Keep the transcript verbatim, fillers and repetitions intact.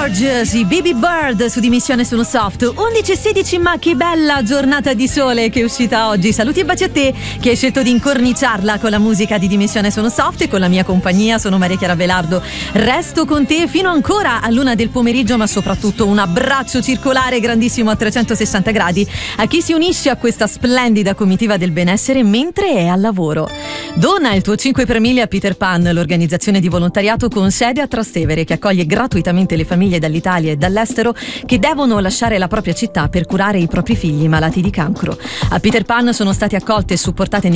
Gorgeous, i Baby Bird su Dimissione Sono Soft. undici e sedici, ma che bella giornata di sole che è uscita oggi. Saluti e baci a te che hai scelto di incorniciarla con la musica di Dimissione Sono Soft e con la mia compagnia. Sono Maria Chiara Belardo, resto con te fino ancora all'una del pomeriggio, ma soprattutto un abbraccio circolare grandissimo a trecentosessanta gradi a chi si unisce a questa splendida comitiva del benessere mentre è al lavoro. Dona il tuo cinque per mille a Peter Pan, l'organizzazione di volontariato con sede a Trastevere che accoglie gratuitamente le famiglie dall'Italia e dall'estero che devono lasciare la propria città per curare i propri figli malati di cancro. A Peter Pan sono state accolte e supportate